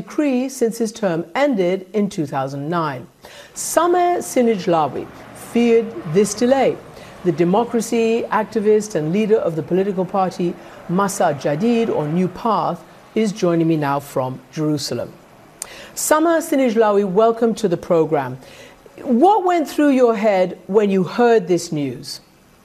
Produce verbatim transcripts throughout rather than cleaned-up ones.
decree since his term ended in two thousand nine. Sameh Sinijlawi feared this delay. The democracy activist and leader of the political party Masa Jadid, or New Path, is joining me now from Jerusalem. Sameh Sinijlawi, welcome to the program. What went through your head when you heard this news?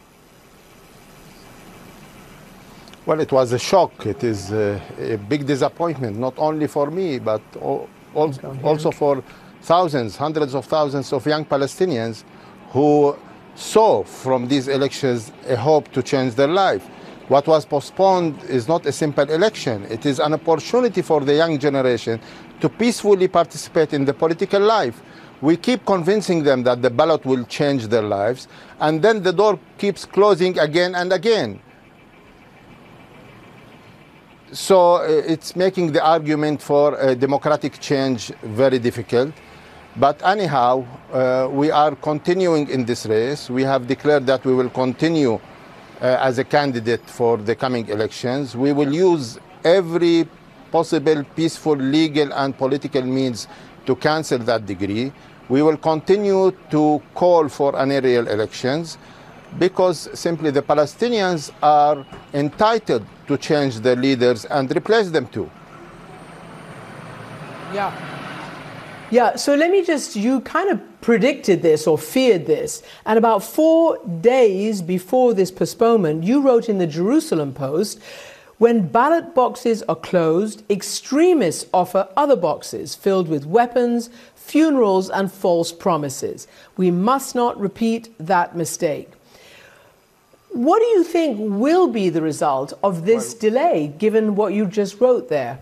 Well, it was a shock. It is a, a big disappointment, not only for me, but also, also for thousands, hundreds of thousands of young Palestinians who saw from these elections a hope to change their life. What was postponed is not a simple election. It is an opportunity for the young generation to peacefully participate in the political life. We keep convincing them that the ballot will change their lives, and then the door keeps closing again and again. So uh, it's making the argument for a democratic change very difficult. But anyhow, uh, we are continuing in this race. We have declared that we will continue uh, as a candidate for the coming elections. We will use every possible peaceful, legal and political means to cancel that decree. We will continue to call for an aerial elections because simply the Palestinians are entitled to change their leaders and replace them too. Yeah. Yeah, so let me just, you kind of predicted this or feared this. And about four days before this postponement, you wrote in the Jerusalem Post, when ballot boxes are closed, extremists offer other boxes filled with weapons, funerals, and false promises. We must not repeat that mistake. What do you think will be the result of this delay, given what you just wrote there?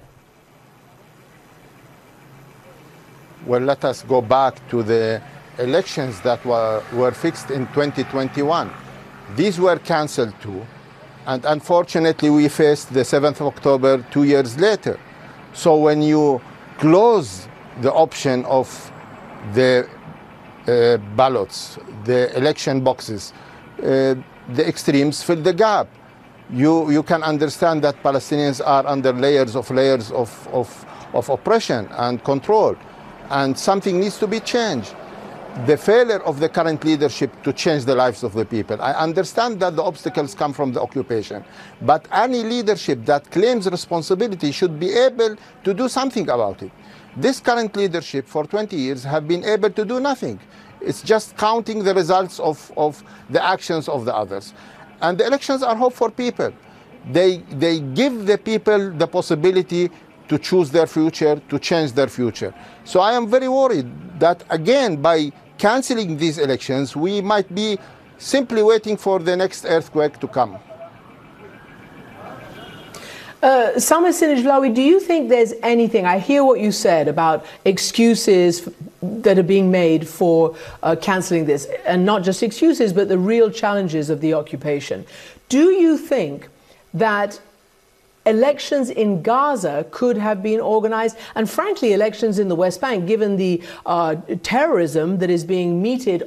Well, let us go back to the elections that were, were fixed in twenty twenty-one. These were cancelled too. And unfortunately, we faced the seventh of October two years later. So when you close the option of the uh, ballots, the election boxes, uh, the extremes fill the gap. You, you can understand that Palestinians are under layers of layers of, of, of oppression and control. And something needs to be changed. The failure of the current leadership to change the lives of the people. I understand that the obstacles come from the occupation, but any leadership that claims responsibility should be able to do something about it. This current leadership for twenty years have been able to do nothing. It's just counting the results of, of the actions of the others. And the elections are hope for people. They, they give the people the possibility to choose their future, to change their future. So I am very worried that, again, by cancelling these elections, we might be simply waiting for the next earthquake to come. Uh, Sameh Sinijlawi, do you think there's anything, I hear what you said about excuses that are being made for uh, cancelling this, and not just excuses, but the real challenges of the occupation. Do you think that elections in Gaza could have been organized, and frankly, elections in the West Bank, given the uh, terrorism that is being meted